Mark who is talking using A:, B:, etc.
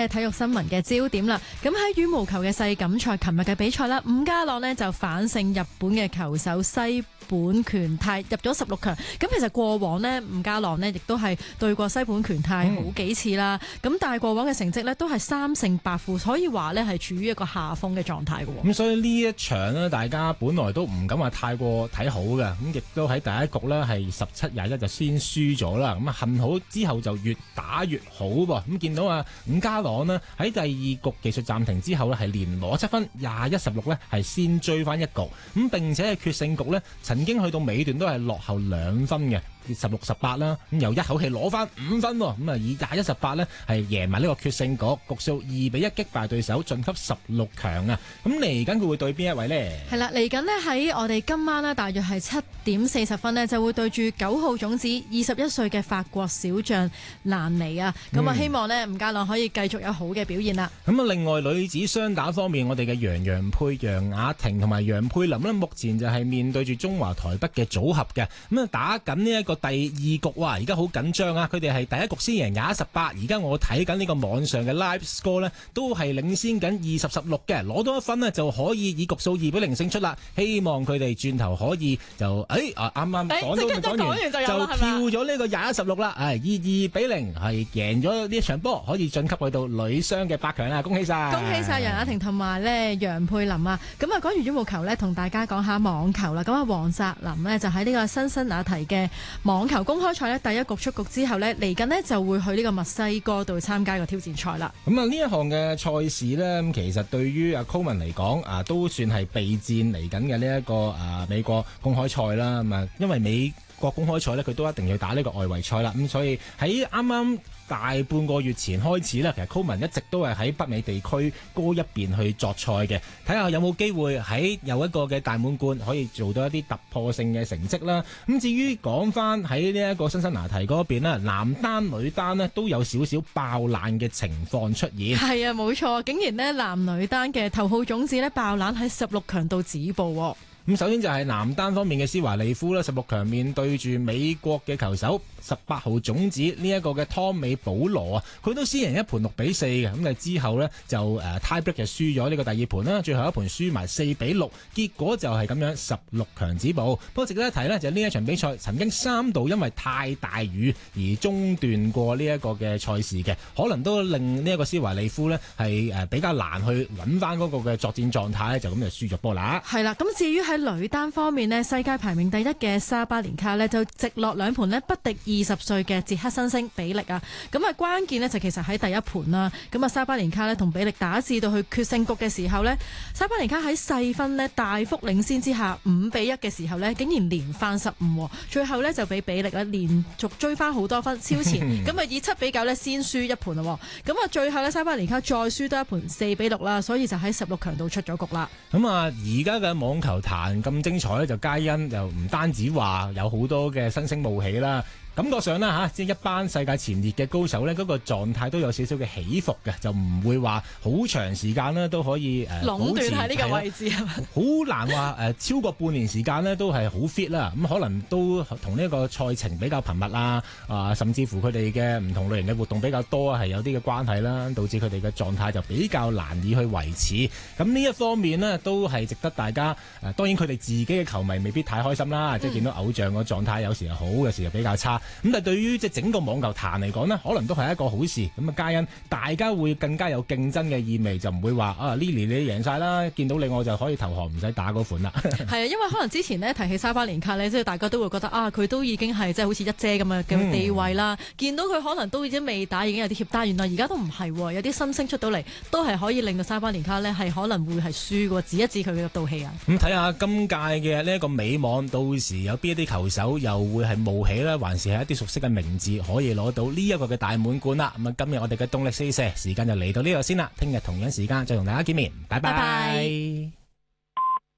A: 咧體育新聞嘅焦點啦。咁喺羽毛球嘅世錦賽，琴日嘅比賽啦，伍家朗呢就反勝日本嘅球手西本拳太，入咗16強。咁其實過往呢，伍家朗呢亦都係對過西本拳太好幾次啦。咁但係過往嘅成績呢都係3勝8負，可以話呢係處於一個下風嘅狀態嘅。
B: 咁所以呢一場呢，大家本來都唔敢話太過睇好嘅，咁亦都喺第一局呢係17-21就先輸咗啦。咁啊幸好之後就越打越好噃。咁見到伍家朗呢喺第二局技術暫停之後呢係連攞7分，21-16呢係先追翻一局。咁並且係決勝局呢曾經去到尾段都係落後2分嘅。16-18啦，咁又一口氣攞翻5分喎，咁啊以21-18呢係贏埋呢個決勝局，局數2-1擊敗對手晉級16強啊！咁嚟緊佢會對邊一位呢？
A: 係啦，嚟緊呢喺我哋今晚呢，大約係7點40分呢，就會對住9號種子21歲嘅法國小將蘭尼啊！咁啊希望呢伍家朗可以繼續有好嘅表現啦。
B: 咁啊另外女子雙打方面，我哋嘅楊佩、楊雅婷同埋楊佩琳呢，目前就係面對住中華台北嘅組合嘅，咁啊打緊呢一個第二局，哇！而家好緊張啊！佢哋係第一局先贏21-18，而家我睇緊呢個網上嘅 live score 呢，都係領先緊20-16嘅，攞多1分呢就可以以局數2-0勝出啦。希望佢哋轉頭可以就啱啱講完就跳咗呢個21-16啦，以2-0係贏咗呢一場波，可以晉級去到女雙嘅8強啦！恭喜晒！
A: 恭喜晒楊雅婷同埋咧楊佩琳啊！咁啊講完羽毛球呢，同大家講下網球啦。咁啊黃澤林呢，就喺呢個辛辛那提嘅網球公開賽呢，第一局出局之後呢，嚟緊呢就會去呢個墨西哥度參加個挑戰賽啦。咁
B: 啊呢一項嘅賽事呢，其實對於阿 Coleman 嚟講都算係備戰嚟緊嘅呢一個美國公開賽啦。咁啊因為美國公開賽呢，佢都一定要打呢個外圍賽啦。咁所以喺啱啱大半個月前開始呢，其實 Coleman 一直都係喺北美地區嗰一邊去作賽嘅，睇下有冇機會喺有一個嘅大滿貫可以做到一啲突破性嘅成績啦。咁至於講翻喺呢一個辛辛那提嗰邊啦，男單女單呢都有少少爆冷嘅情況出現。
A: 係啊，冇錯，竟然呢男女單嘅頭號種子呢爆冷喺16強度止步。
B: 咁首先就係男單方面嘅施華利夫啦，16強面對住美國嘅球手18號種子呢一個嘅湯美保羅啊，佢都先贏一盤6-4嘅，咁之後呢，就tie break 就輸咗呢個第二盤啦，最後一盤輸埋4-6，結果就係咁樣16強止步。不過值得一提呢，就係呢一場比賽曾經3度因為太大雨而中斷過呢一個嘅賽事嘅，可能都令呢一個施華利夫呢係比較難去揾翻嗰個嘅作戰狀態，就咁就輸咗波啦。
A: 係啦，咁至於喺女單方面呢，世界排名第1嘅沙巴連卡呢，就直落2盤呢不敵20歲嘅捷克新星比力啊。咁啊關鍵呢，就其實喺第一盤啦。咁啊沙巴連卡呢同比力打至到去決勝局嘅時候呢，沙巴連卡喺細分呢大幅領先之下5-1嘅時候呢，竟然連翻失誤，最後呢，就俾比力連續追翻好多分超前，咁啊以7-9呢先輸一盤咯。咁啊最後呢，沙巴連卡再輸多一盤4-6啦，所以就喺16強度出咗局啦。
B: 咁啊而家嘅網球壇咁精彩咧，就皆因就唔單止話有好多嘅新星冒起啦。感覺上啦即係一班世界前列嘅高手呢，嗰個狀態都有少少嘅起伏嘅，就唔會話好長時間呢都可以
A: 壟斷喺呢個位置係咪？
B: 好難話超過半年時間呢都係好 fit 啦。咁可能都同呢個賽程比較頻密啦，甚至乎佢哋嘅唔同類型嘅活動比較多係有啲嘅關係啦，導致佢哋嘅狀態就比較難以去維持。咁呢一方面呢，都係值得大家當然佢哋自己嘅球迷未必太開心啦，即係見到偶像個狀態有時係好，有時係比較差。咁但係對於即係整個網球壇嚟講呢，可能都係一個好事。咁啊，皆因大家會更加有競爭嘅意味，就唔會話Lily 你贏晒啦，見到你我就可以投降唔使打嗰款啦。係
A: 啊，因為可能之前呢提起沙巴連卡呢，即係大家都會覺得佢都已經係即係好似一姐咁嘅地位啦。見到佢可能都已經未打，已經有啲怯，但原來而家都唔係喎，有啲新星出到嚟都係可以令到沙巴連卡呢係可能會係輸喎，指一指佢嘅道氣啊。咁
B: 睇下今屆嘅呢一個美網，到時有邊一啲球手又會係冒起呢？還是係一啲熟悉嘅名字可以攞到呢一個嘅大滿貫啦。咁啊，今日我哋嘅動力四射時間就嚟到呢度先啦，聽日同樣時間再同大家見面，拜拜。